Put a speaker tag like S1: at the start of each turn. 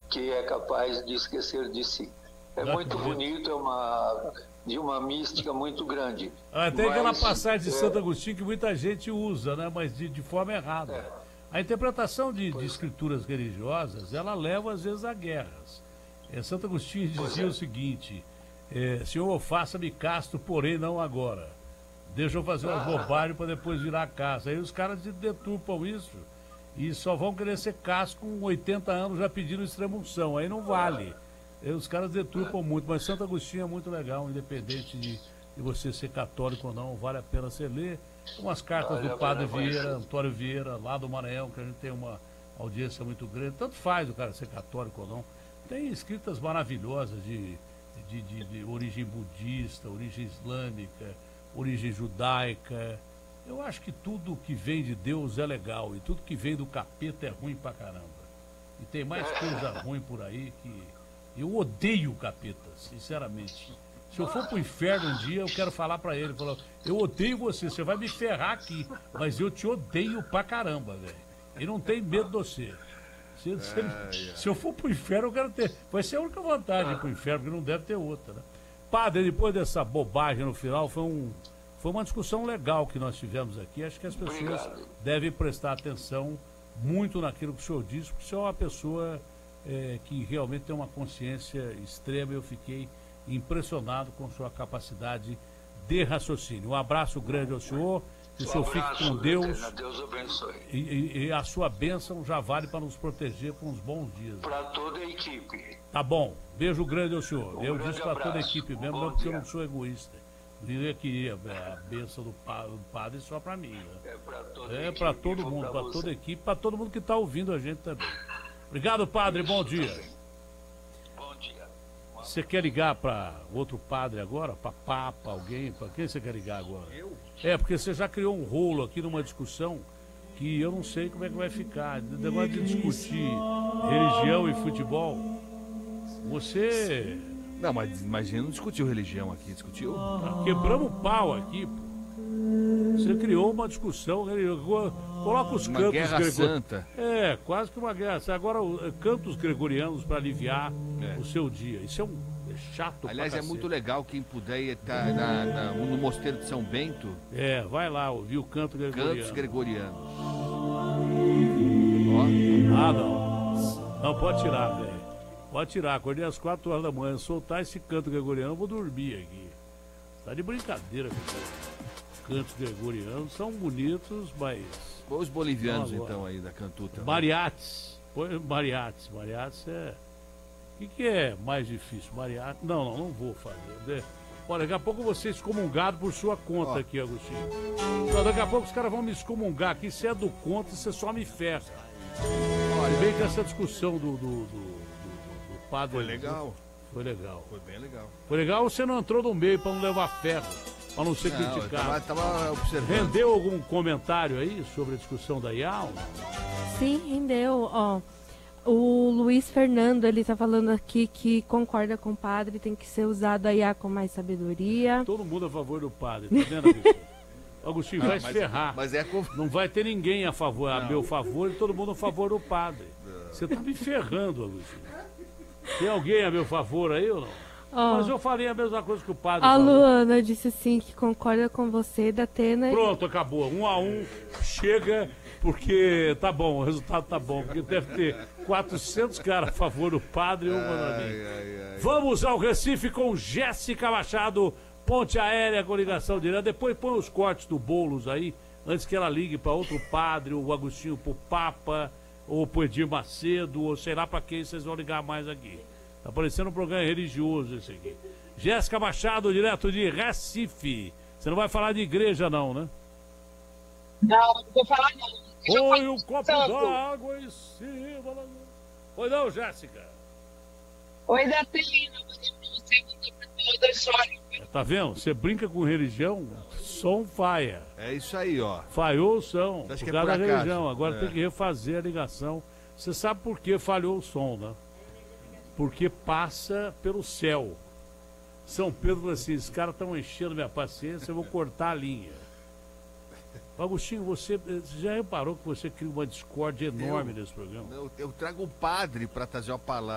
S1: que é capaz de esquecer de si. É muito bonito, de uma mística muito grande.
S2: Tem aquela passagem de Santo Agostinho que muita gente usa, né? Mas de forma errada. A interpretação de escrituras religiosas, ela leva às vezes a guerras. Santo Agostinho dizia o seguinte: Senhor, faça-me casto, porém não agora. Deixa eu fazer umas bobagens para depois virar casa. Aí os caras deturpam isso e só vão querer ser casto com 80 anos já pedindo extrema-unção. Aí não vale. Aí os caras deturpam muito, mas Santo Agostinho é muito legal, independente de você ser católico ou não, vale a pena você ler. Umas cartas do Padre Vieira, Antônio Vieira, lá do Maranhão, que a gente tem uma audiência muito grande. Tanto faz o cara ser católico ou não. Tem escritas maravilhosas de origem budista, origem islâmica, origem judaica. Eu acho que tudo que vem de Deus é legal e tudo que vem do capeta é ruim pra caramba. E tem mais coisa ruim por aí que... Eu odeio o capeta, sinceramente. Se eu for pro inferno um dia, eu quero falar pra ele, eu odeio você vai me ferrar aqui, mas eu te odeio pra caramba, velho. E não tem medo de você. Se eu for pro inferno, eu quero ter... Vai ser a única vantagem pro inferno, porque não deve ter outra, né? Padre, depois dessa bobagem no final, foi uma discussão legal que nós tivemos aqui. Acho que as pessoas devem prestar atenção muito naquilo que o senhor disse, porque o senhor é uma pessoa que realmente tem uma consciência extrema. Eu fiquei impressionado com sua capacidade de raciocínio. Um abraço grande ao senhor, que o senhor fique com Deus.
S1: Deus abençoe.
S2: E a sua bênção já vale para nos proteger por uns bons dias.
S1: Para toda a equipe.
S2: Tá bom. Beijo grande ao senhor. Eu disse para toda a
S1: abraço.
S2: equipe mesmo, não porque eu não sou egoísta. Eu queria a bênção do padre só para mim. Né? Para todo mundo, para toda a equipe, para todo mundo que está ouvindo a gente também. Obrigado, padre. Bom dia.
S1: Bom dia.
S2: Você quer ligar para outro padre agora? Para Papa, alguém? Para quem você quer ligar agora?
S3: Eu?
S2: Porque você já criou um rolo aqui numa discussão que eu não sei como é que vai ficar. O negócio de discutir religião e futebol. Você...
S3: Não, mas imagina, não discutiu religião aqui, discutiu...
S2: Quebramos o pau aqui, pô. Você criou uma discussão, coloca os
S3: uma
S2: cantos
S3: guerra santa.
S2: Quase que uma guerra. Agora, cantos gregorianos para aliviar o seu dia. Isso é chato.
S3: Aliás,
S2: pra
S3: é muito
S2: cacete.
S3: legal quem puder estar no Mosteiro de São Bento.
S2: Vai lá ouvir o canto gregoriano.
S3: Cantos gregorianos.
S2: Não pode tirar, velho. Pode tirar. Acordei às 4 horas da manhã, soltar esse canto gregoriano, eu vou dormir aqui. Tá de brincadeira, cara. Cantos gregorianos são bonitos, mas...
S3: Os bolivianos, então, aí da cantuta.
S2: Mariates. Mariates é... O que é mais difícil? Mariates? Não vou fazer. Olha, daqui a pouco eu vou ser excomungado por sua conta aqui, Agostinho. Então, daqui a pouco os caras vão me excomungar aqui. Se é do conta, você só me ferra. Olha, bem que essa discussão do padre...
S3: Foi legal.
S2: Foi legal.
S3: Foi bem legal.
S2: Foi legal, você não entrou no meio para não levar ferro, para não ser criticado.
S3: Tava observando.
S2: Rendeu algum comentário aí sobre a discussão da IAL?
S4: Sim, rendeu. O Luiz Fernando, ele tá falando aqui que concorda com o padre, tem que ser usado a IA com mais sabedoria.
S2: Todo mundo a favor do padre, tá vendo, Agostinho? Agostinho, vai se ferrar.
S3: Mas
S2: não vai ter ninguém a favor, a meu favor, e todo mundo a favor do padre. Você tá me ferrando, Agostinho. Tem alguém a meu favor aí ou não? Mas eu falei a mesma coisa que o padre
S4: A
S2: falou.
S4: Luana disse assim que concorda com você, da Atena.
S2: Pronto, acabou. 1-1, chega, porque tá bom, o resultado tá bom. Porque deve ter 400 caras a favor do padre e um contra mim. Vamos ao Recife com Jéssica Machado, ponte aérea com ligação direta. Depois põe os cortes do Boulos aí, antes que ela ligue para outro padre, o Agostinho pro Papa, ou pro Edir Macedo, ou sei lá para quem vocês vão ligar mais aqui. Tá parecendo um programa religioso esse aqui. Jéssica Machado, direto de Recife. Você não vai falar de igreja não, né?
S5: Não vou falar não.
S2: Põe um copo d'água em cima. Pois não, Jéssica?
S5: Oi, da Atena.
S2: Tá vendo? Você brinca com religião, som falha.
S3: É isso aí, ó.
S2: Falhou o som,
S3: Acho
S2: por
S3: que é
S2: causa
S3: por
S2: da
S3: acaso.
S2: religião. Agora tem que refazer a ligação. Você sabe por que falhou o som, né? Porque passa pelo céu. São Pedro falou assim, esses caras estão enchendo minha paciência, eu vou cortar a linha. Agostinho, você já reparou que você cria uma discórdia enorme nesse programa?
S3: Eu trago um padre para trazer uma palavra.